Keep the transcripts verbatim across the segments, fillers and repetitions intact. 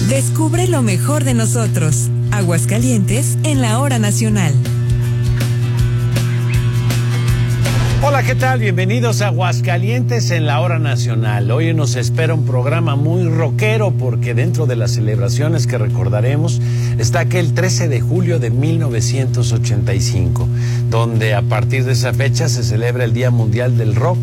Descubre lo mejor de nosotros. Aguascalientes en la Hora Nacional. Hola, ¿qué tal? Bienvenidos a Aguascalientes en la Hora Nacional. Hoy nos espera un programa muy rockero porque dentro de las celebraciones que recordaremos está aquel trece de julio de mil novecientos ochenta y cinco, donde a partir de esa fecha se celebra el Día Mundial del Rock.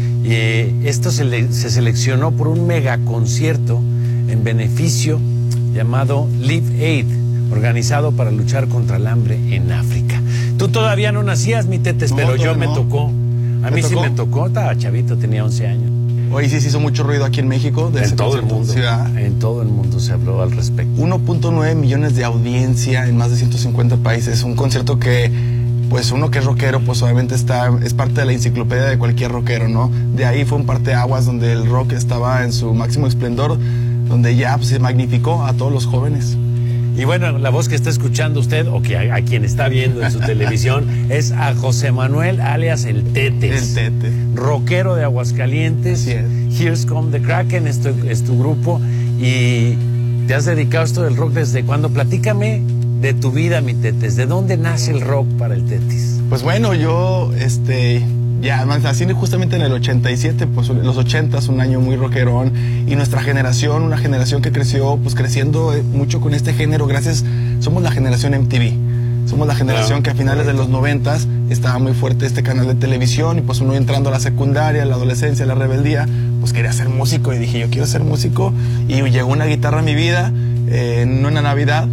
Y esto se, le, se seleccionó por un megaconcierto en beneficio llamado Live Aid, organizado para luchar contra el hambre en África. Tú todavía no nacías, mi Tetes, no, pero yo me no. tocó. A mí sí me tocó, estaba chavito, tenía once años. Hoy sí se hizo mucho ruido aquí en México. De en todo el mundo. Ciudad. En todo el mundo se habló al respecto. uno punto nueve millones de audiencia en más de ciento cincuenta países. Un concierto que, pues uno que es rockero, pues obviamente está, es parte de la enciclopedia de cualquier rockero, ¿no? De ahí fue un parteaguas donde el rock estaba en su máximo esplendor, donde ya pues, se magnificó a todos los jóvenes. Y bueno, la voz que está escuchando usted, o que a, a quien está viendo en su televisión, es a José Manuel, alias el Tetes. El Tete. Rockero de Aguascalientes. Sí es. Here's Come the Kraken, es tu, es tu grupo. Y te has dedicado a esto del rock desde cuándo. Platícame de tu vida, mi Tetes. ¿De dónde nace el rock para el Tetes? Pues bueno, yo, este... ya, nací justamente en el ochenta y siete, pues los ochentas, un año muy rockerón, y nuestra generación, una generación que creció, pues creciendo mucho con este género, gracias, somos la generación M T V, somos la generación que a finales de los noventas estaba muy fuerte este canal de televisión, y pues uno entrando a la secundaria, a la adolescencia, a la rebeldía, pues quería ser músico, y dije, yo quiero ser músico, y llegó una guitarra a mi vida, eh, en una Navidad,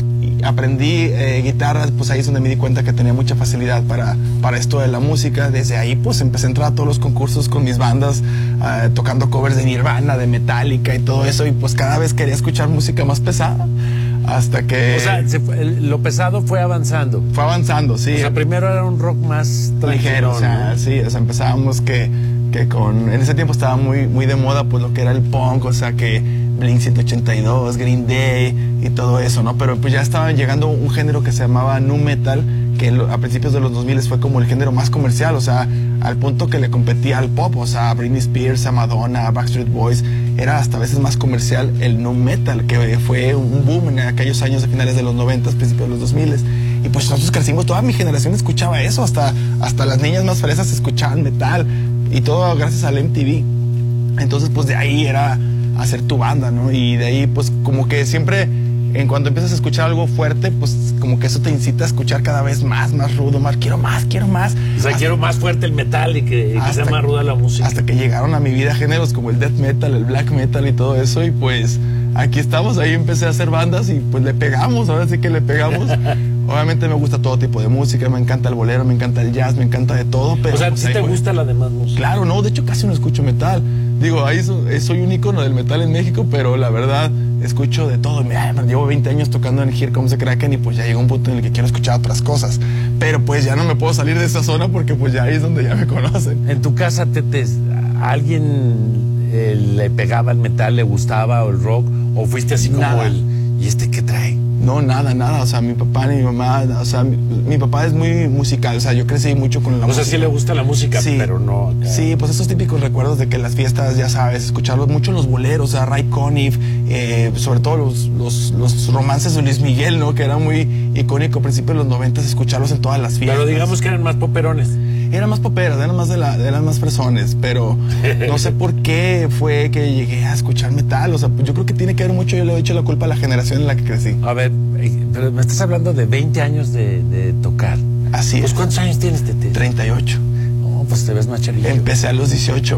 aprendí eh, guitarra, pues ahí es donde me di cuenta que tenía mucha facilidad para, para esto de la música. Desde ahí pues empecé a entrar a todos los concursos con mis bandas, uh, tocando covers de Nirvana, de Metallica y todo eso, y pues cada vez quería escuchar música más pesada, hasta que... O sea, se fue, lo pesado fue avanzando. Fue avanzando, sí. O sea, primero era un rock más ligero, o sea, ¿no? Sí, o sea, empezábamos que, que con... En ese tiempo estaba muy, muy de moda pues lo que era el punk, o sea, que Blink ciento ochenta y dos, Green Day y todo eso, ¿no? Pero pues ya estaba llegando un género que se llamaba nu metal, que a principios de los dos mil fue como el género más comercial, o sea, al punto que le competía al pop, o sea, a Britney Spears, a Madonna, a Backstreet Boys, era hasta a veces más comercial el nu metal, que fue un boom en aquellos años de finales de los noventas, principios de los dos mil. Y pues nosotros crecimos, toda mi generación escuchaba eso, hasta, hasta las niñas más fresas escuchaban metal, y todo gracias al M T V. Entonces pues de ahí era hacer tu banda, ¿no? Y de ahí pues como que siempre, en cuando empiezas a escuchar algo fuerte, pues como que eso te incita a escuchar cada vez más, más rudo, más, quiero más, quiero más. O sea, hasta, quiero más fuerte el metal y que, y que sea más ruda la música. Hasta que llegaron a mi vida géneros como el death metal, el black metal y todo eso, y pues aquí estamos, ahí empecé a hacer bandas y pues le pegamos, ahora sí que le pegamos. Obviamente me gusta todo tipo de música, me encanta el bolero, me encanta el jazz, me encanta de todo, pero... O sea, pues, ¿sí te pues, gusta la demás música? Claro, no, de hecho casi no escucho metal. Digo, ahí soy un ícono del metal en México, pero la verdad escucho de todo. Mira, llevo veinte años tocando en Here Comes the Kraken y pues ya llegó un punto en el que quiero escuchar otras cosas. Pero pues ya no me puedo salir de esa zona porque pues ya ahí es donde ya me conocen. En tu casa, Tetes, ¿a alguien eh, le pegaba el metal, le gustaba o el rock? ¿O fuiste así como Nada. el... ¿Y este qué trae? No, nada, nada, o sea, mi papá ni mi mamá, o sea, mi, mi papá es muy musical, o sea, yo crecí mucho con la o música. O sea, sí le gusta la música, sí, pero no... Acá. Sí, pues esos típicos recuerdos de que las fiestas, ya sabes, escucharlos mucho los boleros, o sea, Ray Conniff, eh, sobre todo los, los, los romances de Luis Miguel, ¿no? Que era muy icónico a principios de los noventas, escucharlos en todas las fiestas. Pero digamos que eran más poperones. Eran más poperas, eran más de la, eran más fresones, pero no sé por qué fue que llegué a escuchar metal, o sea, yo creo que tiene que ver mucho, yo le he hecho la culpa a la generación en la que crecí. A ver, pero me estás hablando de veinte años de, de tocar. Así pues es. ¿Cuántos años tienes, Tete? treinta y ocho. No, pues te ves más charillo. Empecé a los dieciocho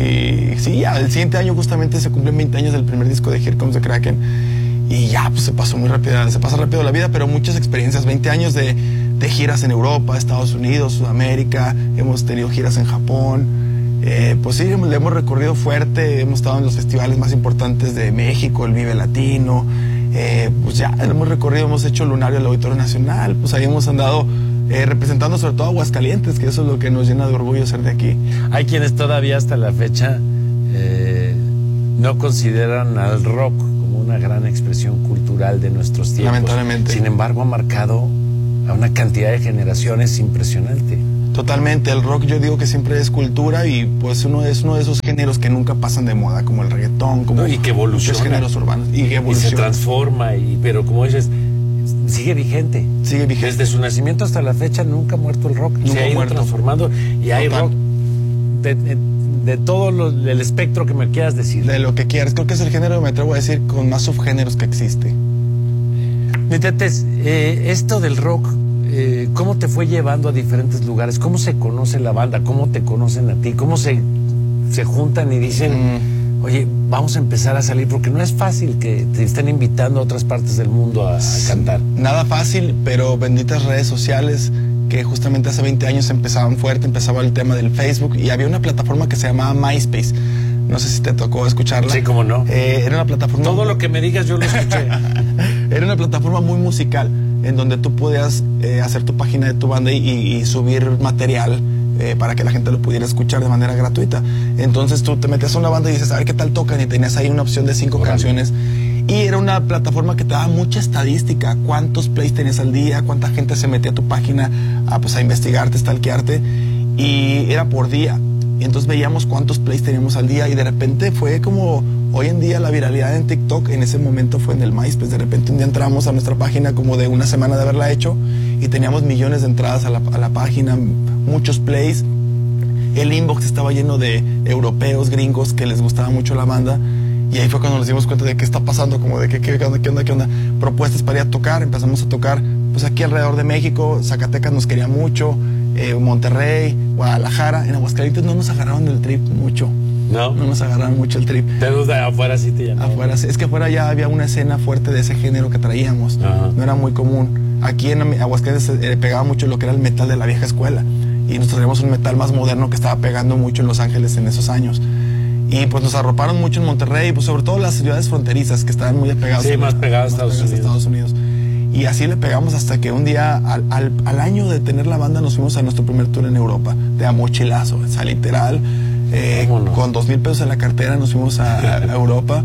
y sí, ya, el siguiente año justamente se cumplen veinte años del primer disco de Here Comes the Kraken y ya, pues se pasó muy rápido, se pasa rápido la vida, pero muchas experiencias, veinte años de, de giras en Europa, Estados Unidos, Sudamérica, hemos tenido giras en Japón, eh, pues sí, le hemos recorrido fuerte, hemos estado en los festivales más importantes de México, el Vive Latino, eh, pues ya hemos recorrido, hemos hecho Lunario al Auditorio Nacional, pues ahí hemos andado eh, representando sobre todo Aguascalientes, que eso es lo que nos llena de orgullo ser de aquí. Hay quienes todavía hasta la fecha eh, no consideran al rock como una gran expresión cultural de nuestros tiempos. Lamentablemente. Sin embargo, ha marcado a una cantidad de generaciones impresionante. Totalmente, el rock yo digo que siempre es cultura y pues uno es uno de esos géneros que nunca pasan de moda, como el reggaetón, como no, y que evoluciona, muchos géneros urbanos y que evoluciona. Y se transforma, y, pero como dices, sigue vigente. Sigue vigente. Desde su nacimiento hasta la fecha nunca ha muerto el rock. Nunca se ha ido muerto. transformando y hay Total. rock de, de, de todo lo, el espectro que me quieras decir. De lo que quieras, creo que es el género, me atrevo a decir, con más subgéneros que existe. Mi Tetes, eh, esto del rock, eh, ¿cómo te fue llevando a diferentes lugares? ¿Cómo se conoce la banda? ¿Cómo te conocen a ti? ¿Cómo se, se juntan y dicen, mm. oye, vamos a empezar a salir? Porque no es fácil que te estén invitando a otras partes del mundo a, a cantar. Nada fácil, pero benditas redes sociales que justamente hace veinte años empezaban fuerte, empezaba el tema del Facebook y había una plataforma que se llamaba MySpace. No sé si te tocó escucharla. Sí, cómo no. Eh, era una plataforma... Todo lo que me digas yo lo escuché. Era una plataforma muy musical, en donde tú podías eh, hacer tu página de tu banda y, y subir material eh, para que la gente lo pudiera escuchar de manera gratuita. Entonces tú te metías a una banda y dices, a ver qué tal tocan, y tenías ahí una opción de cinco Orale. canciones. Y era una plataforma que te daba mucha estadística, cuántos plays tenías al día, cuánta gente se metía a tu página a, pues, a investigarte, stalkearte, y era por día. Y entonces veíamos cuántos plays teníamos al día y de repente fue como hoy en día la viralidad en TikTok. En ese momento fue en el MySpace. De repente un día entramos a nuestra página como de una semana de haberla hecho y teníamos millones de entradas a la, a la página, muchos plays. El inbox estaba lleno de europeos, gringos que les gustaba mucho la banda. Y ahí fue cuando nos dimos cuenta de qué está pasando, como de qué, qué onda, qué onda, qué onda. Propuestas para ir a tocar, empezamos a tocar pues aquí alrededor de México. Zacatecas nos quería mucho, eh, Monterrey, Guadalajara. En Aguascalientes no nos agarraron del trip mucho. No. No nos agarraron mucho el trip. Te duda, afuera sí te llamaban. Afuera, es que afuera ya había una escena fuerte de ese género que traíamos. Ajá. No era muy común. Aquí en Aguascalientes eh, pegaba mucho lo que era el metal de la vieja escuela. Y nosotros traíamos un metal más moderno que estaba pegando mucho en Los Ángeles en esos años. Y pues nos arroparon mucho en Monterrey, pues sobre todo las ciudades fronterizas que estaban muy apegadas. Sí, a, más pegadas a Estados, Estados Unidos. Y así le pegamos hasta que un día, al, al, al año de tener la banda, nos fuimos a nuestro primer tour en Europa, de a mochilazo, o sea, literal, eh, con dos mil pesos en la cartera nos fuimos a, a Europa.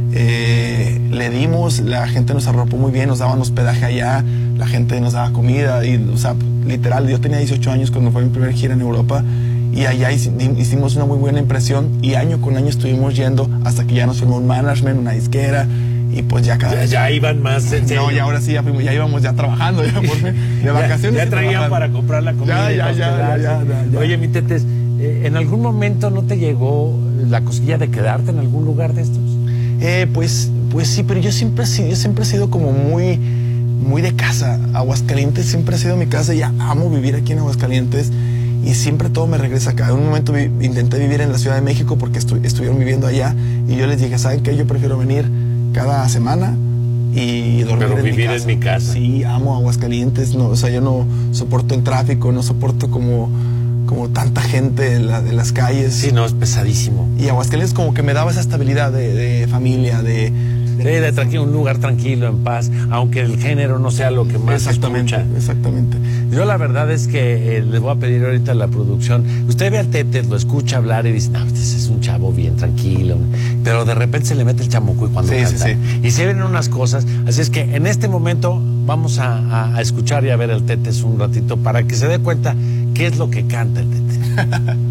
Eh, le dimos, la gente nos arropó muy bien, nos daban hospedaje allá, la gente nos daba comida, y, o sea, literal, yo tenía dieciocho años cuando fue mi primer gira en Europa. Y allá hicimos una muy buena impresión y año con año estuvimos yendo hasta que ya nos firmó un management, una disquera y pues ya cada Ya, vez... ya iban más en serio. No, ya ahora sí, ya, fuimos, ya íbamos ya trabajando, ya por fin, de vacaciones. Ya, ya traían para comprar la comida. Ya, ya, ya, ya, ya, ya, ya. Oye, mi Tetes, eh, ¿en algún momento no te llegó la cosquilla de quedarte en algún lugar de estos? Eh, pues, pues sí, pero yo siempre, yo siempre he sido como muy, muy de casa. Aguascalientes siempre ha sido mi casa y ya amo vivir aquí en Aguascalientes. Y siempre todo me regresa acá. En un momento vi, intenté vivir en la Ciudad de México porque estu estuvieron viviendo allá. Y yo les dije, ¿saben qué? Yo prefiero venir cada semana y dormir Pero en vivir mi casa. en mi casa. Sí, amo Aguascalientes. No, o sea, yo no soporto el tráfico, no soporto como, como tanta gente en, la, en las calles. Sí, no, es pesadísimo. Y Aguascalientes como que me daba esa estabilidad de, de familia, de... Sí, de tranquilo, un lugar tranquilo, en paz, aunque el género no sea lo que más se Exactamente, escucha. exactamente. Yo la verdad es que eh, les voy a pedir ahorita a la producción, usted ve al Tetes, lo escucha hablar y dice, no, este es un chavo bien tranquilo, pero de repente se le mete el chamuco y cuando Sí, canta, sí, sí. y se ven unas cosas, así es que en este momento vamos a, a, a escuchar y a ver al Tetes un ratito para que se dé cuenta qué es lo que canta el Tetes.